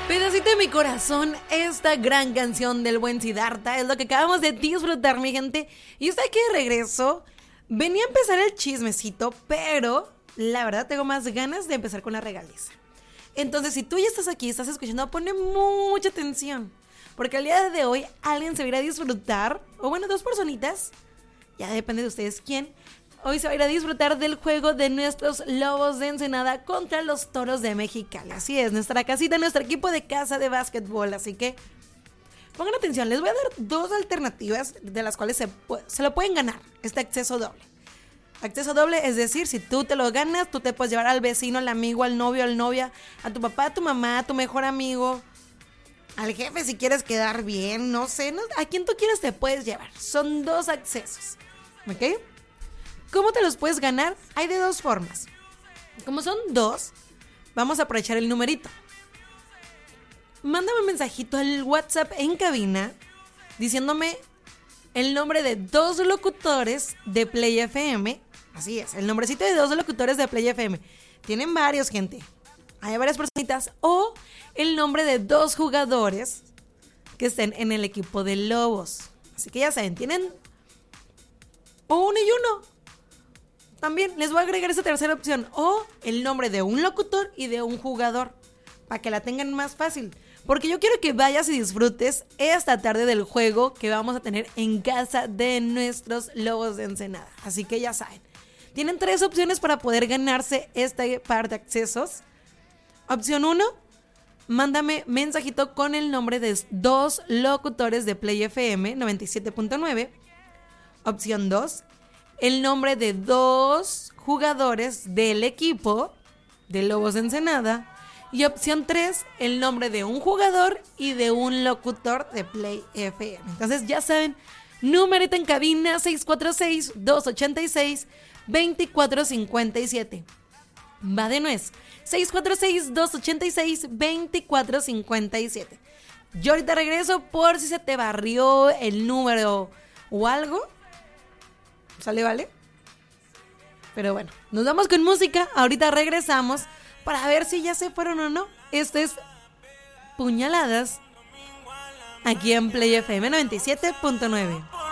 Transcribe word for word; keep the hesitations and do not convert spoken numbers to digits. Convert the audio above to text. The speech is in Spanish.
Pedacito de mi corazón, esta gran canción del buen Siddhartha es lo que acabamos de disfrutar, mi gente. Y estoy aquí de regreso. Venía a empezar el chismecito, pero la verdad tengo más ganas de empezar con la regaliza. Entonces, si tú ya estás aquí, estás escuchando, ponle mucha atención, porque el día de hoy alguien se va a ir a disfrutar, o bueno, dos personitas, ya depende de ustedes quién. Hoy se va a ir a disfrutar del juego de nuestros Lobos de Ensenada contra los Toros de Mexicali. Así es, nuestra casita, nuestro equipo de casa de básquetbol. Así que pongan atención, les voy a dar dos alternativas de las cuales se, se lo pueden ganar, este acceso doble. Acceso doble, es decir, si tú te lo ganas, tú te puedes llevar al vecino, al amigo, al novio, al novia, a tu papá, a tu mamá, a tu mejor amigo, al jefe si quieres quedar bien, no sé, no, a quien tú quieras te puedes llevar. Son dos accesos, ¿ok? ¿Cómo te los puedes ganar? Hay de dos formas. Como son dos, vamos a aprovechar el numerito. Mándame un mensajito al WhatsApp en cabina diciéndome el nombre de dos locutores de Play F M. Así es, el nombrecito de dos locutores de Play F M. Tienen varios, gente. Hay varias personitas. O el nombre de dos jugadores que estén en el equipo de Lobos. Así que ya saben, tienen uno y uno. También les voy a agregar esa tercera opción. O el nombre de un locutor y de un jugador, para que la tengan más fácil. Porque yo quiero que vayas y disfrutes esta tarde del juego que vamos a tener en casa de nuestros Lobos de Ensenada. Así que ya saben, tienen tres opciones para poder ganarse este par de accesos. Opción uno, mándame mensajito con el nombre de dos locutores de Play F M noventa y siete punto nueve. Opción dos, el nombre de dos jugadores del equipo de Lobos de Ensenada. Y opción tres, el nombre de un jugador y de un locutor de Play F M. Entonces ya saben, numerito en cabina seis cuatro seis, dos ocho seis, dos cuatro cinco siete. Va de nuez, seis cuatro seis, dos ocho seis, dos cuatro cinco siete. Yo ahorita regreso por si se te barrió el número o algo. ¿Sale, vale? Pero bueno, nos vamos con música. Ahorita regresamos para ver si ya se fueron o no. Esto es Puñaladas aquí en Play F M noventa y siete punto nueve.